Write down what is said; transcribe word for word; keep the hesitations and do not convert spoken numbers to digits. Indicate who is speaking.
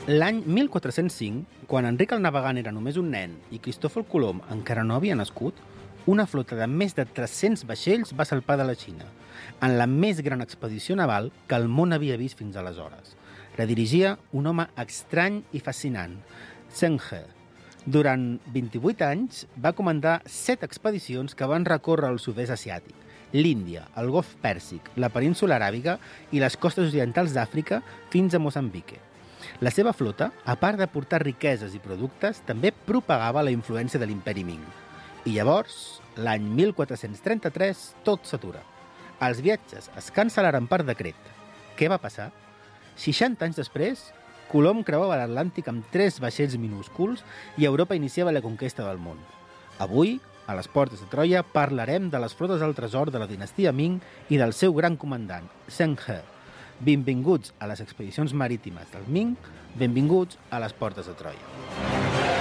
Speaker 1: L'any mil quatre-cents cinc, quan Enric el Navegant era només un nen i Cristòfor Colom encara no havia nascut, una flota de més de tres-cents vaixells va salpar de la Xina, en la més gran expedició naval que el món havia vist fins aleshores. La dirigia un home estrany i fascinant, Zheng He. Durant vint-i-vuit anys va comandar set expedicions que van recórrer el sud-est asiàtic, l'Índia, el Golf Pèrsic, la península aràbiga i les costes orientals d'Àfrica fins a Moçambique. La seva flota, a part de portar riqueses i productes, també propagava la influència de l'imperi Ming. I llavors, l'any mil quatre-cents trenta-tres, tot s'atura. Els viatges es cancel·laren per decret. Què va passar? seixanta anys després, Colom creuava l'Atlàntic amb tres vaixells minúsculs i Europa iniciava la conquesta del món. Avui, a les portes de Troia, parlarem de les flotes del tresor de la dinastia Ming i del seu gran comandant, Zheng He. Benvinguts a les expedicions marítimes del Ming, benvinguts a les portes de Troia.